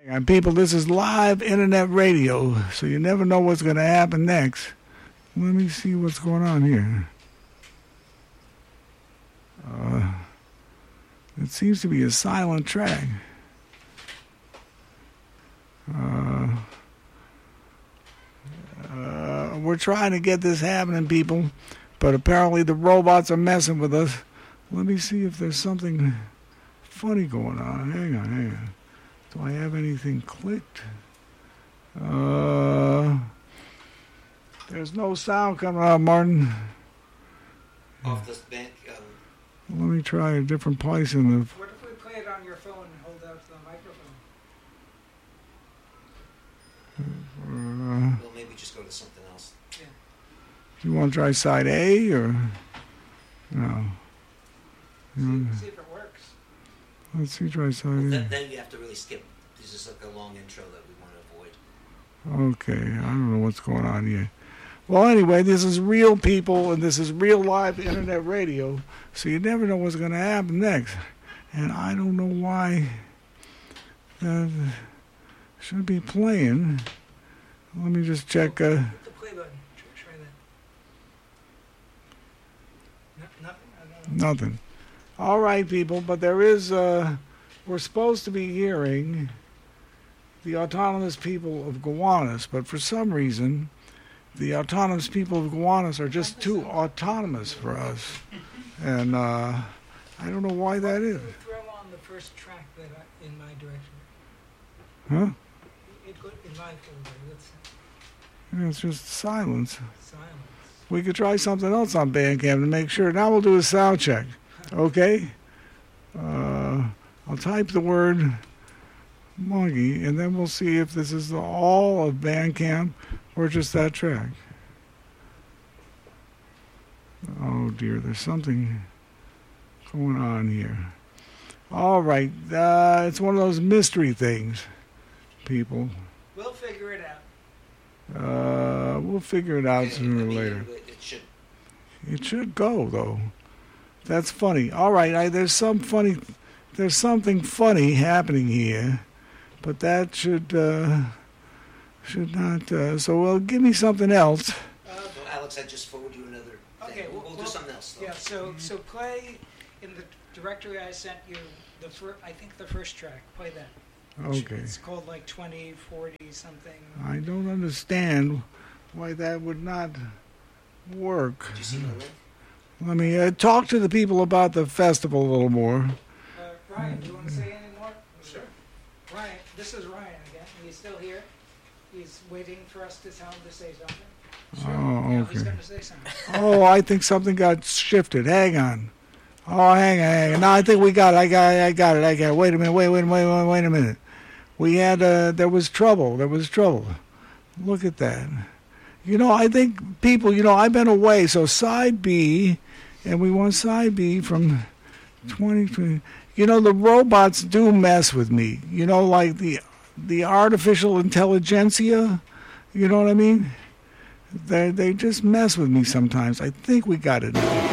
And people, this is live internet radio, so you never know what's going to happen next. Let me see what's going on here. It seems to be a silent track. We're trying to get this happening, people, but apparently the robots are messing with us. Let me see if there's something funny going on. Hang on. Do I have anything clicked? There's no sound coming out, Martin. Off this bank. Let me try a different place in the... What if we play it on your phone and hold out to the microphone? Well, maybe just go to something else. Yeah. Do you want to try side A or... No. See if it works. Let's see, try side A. Then you have to really skip. This is like a long intro that we want to avoid. Okay, I don't know what's going on here. Well, anyway, this is real people, and this is real live internet radio, so you never know what's going to happen next. And I don't know why that should be playing. Let me just check. Hit the play button. Try that. Nothing? I don't know. Nothing. All right, people, but there is, we're supposed to be hearing the autonomous people of Gowanus, but for some reason, the autonomous people of Gowanus are just too autonomous for us. And I don't know why that is. Throw on the first track that in my directory. Huh? It go in my folder. Let's Yeah, it's just silence. silence. We could try something else on Bandcamp to make sure. Now we'll do a sound check. Okay? I'll type the word monkey, and then we'll see if this is all of Bandcamp or just that track. Oh dear, there's something going on here. All right, it's one of those mystery things, people. We'll figure it out. We'll figure it out sooner or later. It should go though. That's funny. All right, there's something funny happening here, but that should not. So, well, give me something else. Well, Alex, I just forwarded you another thing. Okay, We'll do something else. Though. Yeah. So play in the directory I sent you. I think the first track. Play that. Okay. It's called like 2040 something. I don't understand why that would not work. Did you see my link? Let me talk to the people about the festival a little more. Ryan, do you want to say any more? Sure. Ryan, this is Ryan again. He's still here. He's waiting for us to tell him to say something. Oh, Yeah, okay. he's going to say something. Oh, I think something got shifted. Hang on. Oh, hang on. No, I think we got it. I got it. Wait a minute. Wait a minute. We had, there was trouble. Look at that. I think people, I've been away. So side B, and we want side B from 2020. The robots do mess with me. Like the artificial intelligentsia. You know what I mean? They just mess with me sometimes. I think we got it now.